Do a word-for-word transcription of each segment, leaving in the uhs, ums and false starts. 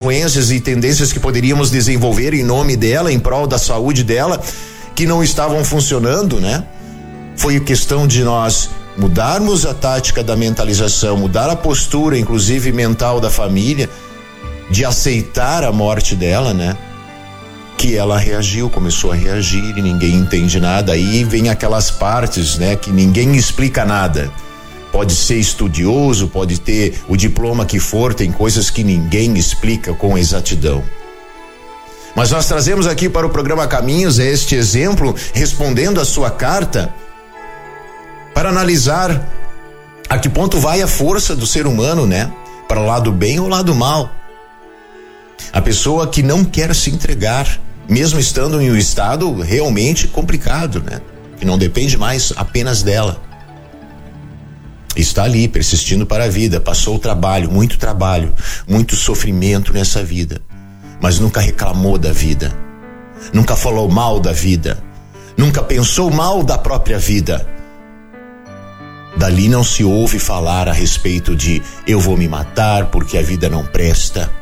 consequências e tendências que poderíamos desenvolver em nome dela, em prol da saúde dela, que não estavam funcionando, né? Foi questão de nós mudarmos a tática da mentalização, mudar a postura, inclusive mental da família, de aceitar a morte dela, né? Que ela reagiu, começou a reagir e ninguém entende nada. Aí vem aquelas partes, né? Que ninguém explica nada. Pode ser estudioso, pode ter o diploma que for, tem coisas que ninguém explica com exatidão. Mas nós trazemos aqui para o programa Caminhos este exemplo, respondendo a sua carta, para analisar a que ponto vai a força do ser humano, né? Para o lado bem ou o lado mal. A pessoa que não quer se entregar, mesmo estando em um estado realmente complicado, né? Que não depende mais apenas dela. Está ali, persistindo para a vida, passou o trabalho, muito trabalho, muito sofrimento nessa vida, mas nunca reclamou da vida, nunca falou mal da vida, nunca pensou mal da própria vida. Dali não se ouve falar a respeito de eu vou me matar porque a vida não presta.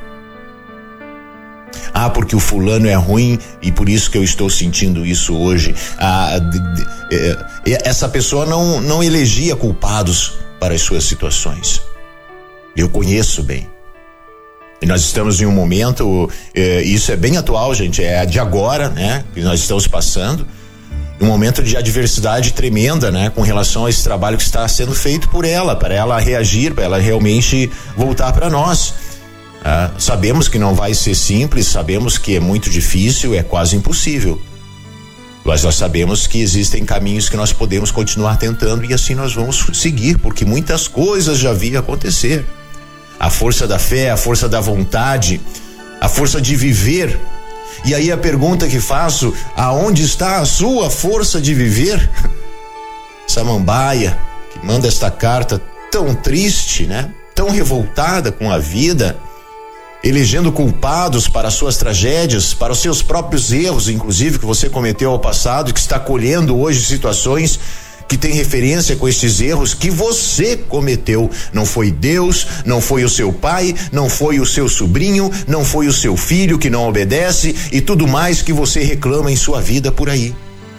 Ah, porque o fulano é ruim e por isso que eu estou sentindo isso hoje. Ah, de, de, eh, essa pessoa não, não elegia culpados para as suas situações. Eu conheço bem. E nós estamos em um momento, eh, isso é bem atual, gente, é de agora, né? Que nós estamos passando. Um momento de adversidade tremenda, né? Com relação a esse trabalho que está sendo feito por ela, para ela reagir, para ela realmente voltar para nós. Ah, sabemos que não vai ser simples, sabemos que é muito difícil, é quase impossível. Mas nós sabemos que existem caminhos que nós podemos continuar tentando e assim nós vamos seguir, porque muitas coisas já vi acontecer. A força da fé, a força da vontade, a força de viver. E aí a pergunta que faço, aonde está a sua força de viver? Samambaia, que manda esta carta tão triste, né? Tão revoltada com a vida, elegendo culpados para suas tragédias, para os seus próprios erros, inclusive, que você cometeu ao passado, que está colhendo hoje situações que tem referência com estes erros que você cometeu. Não foi Deus, não foi o seu pai, não foi o seu sobrinho, não foi o seu filho que não obedece e tudo mais que você reclama em sua vida por aí.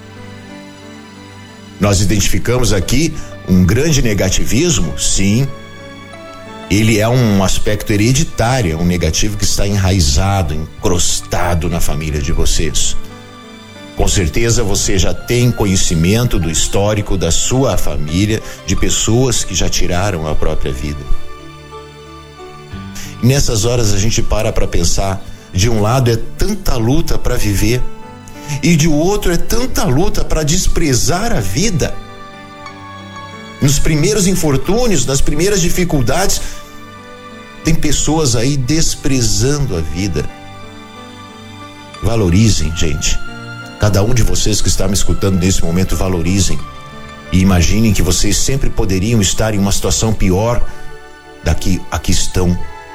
Nós identificamos aqui um grande negativismo, sim. Ele é um aspecto hereditário, um negativo que está enraizado, encrostado na família de vocês. Com certeza você já tem conhecimento do histórico da sua família, de pessoas que já tiraram a própria vida. E nessas horas a gente para para pensar, de um lado é tanta luta para viver, e de outro é tanta luta para desprezar a vida. Nos primeiros infortúnios, nas primeiras dificuldades, tem pessoas aí desprezando a vida. Valorizem, gente. Cada um de vocês que está me escutando nesse momento, valorizem. E imaginem que vocês sempre poderiam estar em uma situação pior da que a que estão.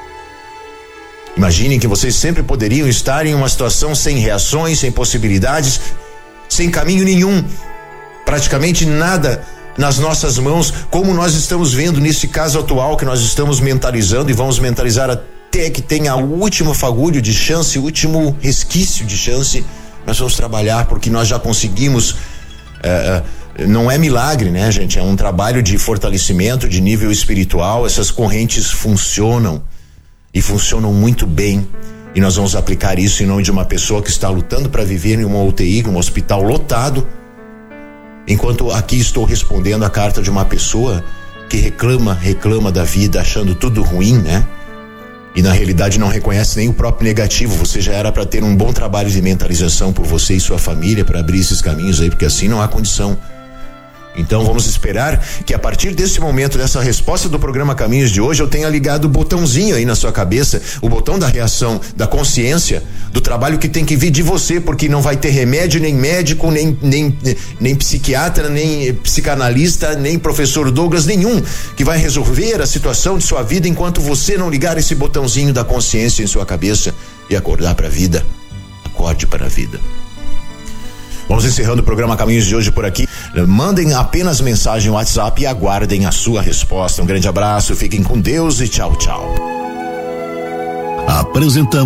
Imaginem que vocês sempre poderiam estar em uma situação sem reações, sem possibilidades, sem caminho nenhum. Praticamente nada nas nossas mãos, como nós estamos vendo nesse caso atual que nós estamos mentalizando e vamos mentalizar até que tenha o último fagulho de chance, o último resquício de chance. Nós vamos trabalhar porque nós já conseguimos, é, não é milagre, né, gente? É um trabalho de fortalecimento de nível espiritual. Essas correntes funcionam e funcionam muito bem. E nós vamos aplicar isso em nome de uma pessoa que está lutando para viver em uma U T I, em um hospital lotado. Enquanto aqui estou respondendo a carta de uma pessoa que reclama, reclama da vida, achando tudo ruim, né? E na realidade não reconhece nem o próprio negativo. Você já era para ter um bom trabalho de mentalização por você e sua família para abrir esses caminhos aí, porque assim não há condição. Então vamos esperar que a partir desse momento, dessa resposta do programa Caminhos de hoje, eu tenha ligado o botãozinho aí na sua cabeça, o botão da reação, da consciência, do trabalho que tem que vir de você, porque não vai ter remédio, nem médico, nem, nem, nem psiquiatra, nem psicanalista, nem professor Douglas, nenhum que vai resolver a situação de sua vida enquanto você não ligar esse botãozinho da consciência em sua cabeça e acordar para a vida. Acorde para a vida. Vamos encerrando o programa Caminhos de hoje por aqui. Mandem apenas mensagem no WhatsApp e aguardem a sua resposta. Um grande abraço, fiquem com Deus e tchau, tchau. Apresentamos